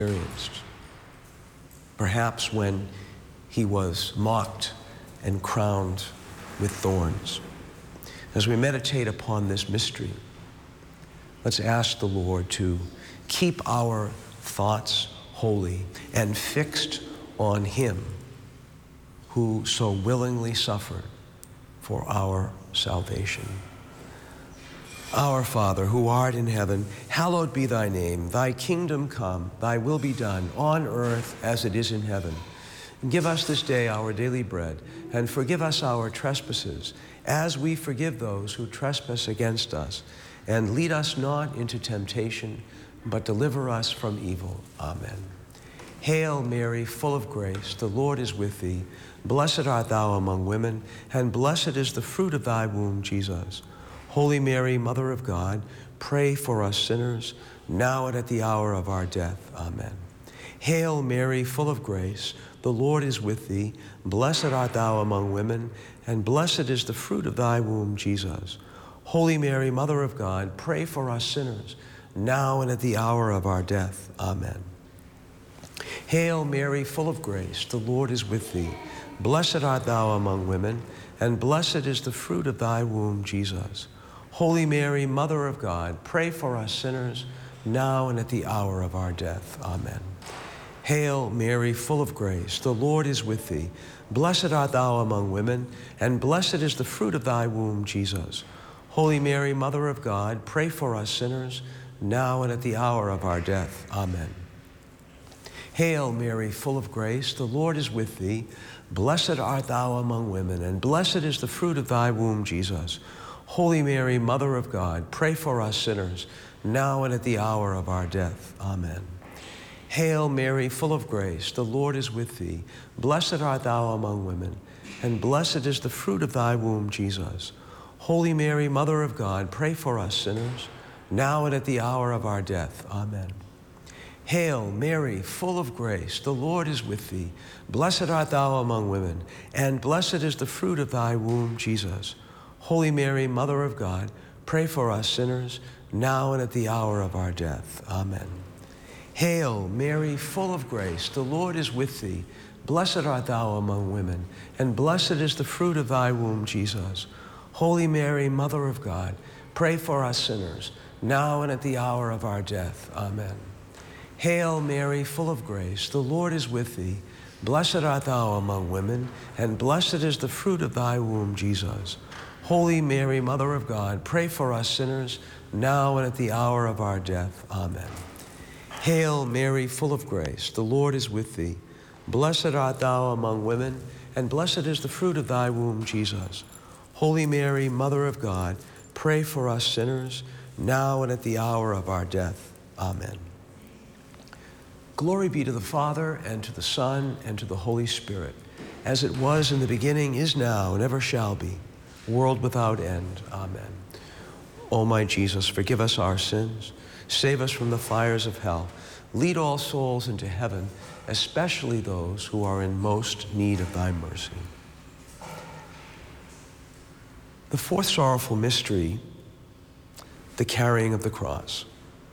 experienced. Perhaps when he was mocked and crowned with thorns. As we meditate upon this mystery, let's ask the Lord to keep our thoughts holy and fixed on him who so willingly suffered for our salvation. Our Father, who art in heaven, hallowed be thy name. Thy kingdom come, thy will be done on earth as it is in heaven. Give us this day our daily bread, and forgive us our trespasses, as we forgive those who trespass against us. And lead us not into temptation, but deliver us from evil. Amen. Hail Mary, full of grace, the Lord is with thee. Blessed art thou among women, and blessed is the fruit of thy womb, Jesus. Holy Mary, Mother of God, pray for us sinners, now and at the hour of our death. Amen. Hail Mary, full of grace, the Lord is with thee. Blessed art thou among women, and blessed is the fruit of thy womb, Jesus. Holy Mary, Mother of God, pray for us sinners, now and at the hour of our death. Amen. Hail Mary, full of grace, the Lord is with thee. Blessed art thou among women, and blessed is the fruit of thy womb, Jesus. Holy Mary, Mother of God, pray for us sinners, now and at the hour of our death. Amen. Hail Mary, full of grace, the Lord is with thee. Blessed art thou among women, and blessed is the fruit of thy womb, Jesus. Holy Mary, Mother of God, pray for us sinners, now and at the hour of our death. Amen. Hail Mary, full of grace, the Lord is with thee. Blessed art thou among women, and blessed is the fruit of thy womb, Jesus. Holy Mary, Mother of God, pray for us sinners, now and at the hour of our death. Amen. Hail Mary, full of grace, the Lord is with thee. Blessed art thou among women, and blessed is the fruit of thy womb, Jesus. Holy Mary, Mother of God, pray for us sinners, now and at the hour of our death. Amen. Hail Mary, full of grace, the Lord is with thee. Blessed art thou among women, and blessed is the fruit of thy womb, Jesus. Holy Mary, Mother of God, pray for us sinners, now and at the hour of our death. Amen. Hail Mary, full of grace, the Lord is with thee. Blessed art thou among women, and blessed is the fruit of thy womb, Jesus. Holy Mary, Mother of God, pray for us sinners, now and at the hour of our death. Amen. Hail Mary, full of grace, the Lord is with thee. Blessed art thou among women, and blessed is the fruit of thy womb, Jesus. Holy Mary, Mother of God, pray for us sinners, now and at the hour of our death. Amen. Hail Mary, full of grace, the Lord is with thee. Blessed art thou among women, and blessed is the fruit of thy womb, Jesus. Holy Mary, Mother of God, pray for us sinners, now and at the hour of our death. Amen. Glory be to the Father, and to the Son, and to the Holy Spirit, as it was in the beginning, is now, and ever shall be, world without end. Amen. O my Jesus, forgive us our sins, save us from the fires of hell, lead all souls into heaven, especially those who are in most need of thy mercy. The fourth sorrowful mystery, the carrying of the cross.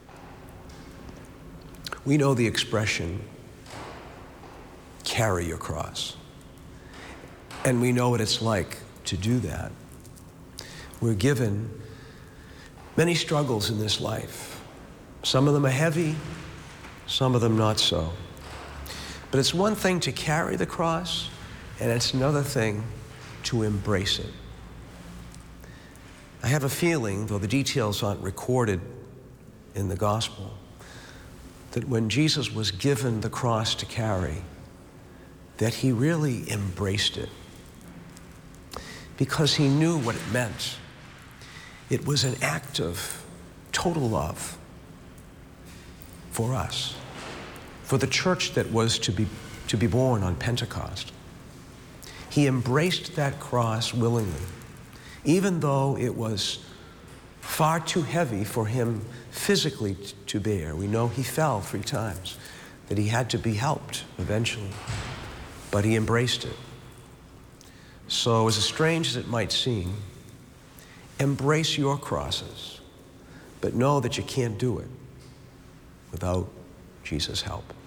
We know the expression, carry your cross. And we know what it's like to do that. We're given many struggles in this life. Some of them are heavy, some of them not so. But it's one thing to carry the cross, and it's another thing to embrace it. I have a feeling, though the details aren't recorded in the gospel, that when Jesus was given the cross to carry, that he really embraced it, because he knew what it meant. It was an act of total love for us, for the church that was to be born on Pentecost. He embraced that cross willingly, even though it was far too heavy for him physically to bear. We know he fell 3 times, that he had to be helped eventually, but he embraced it. So as strange as it might seem, embrace your crosses, but know that you can't do it without Jesus, help.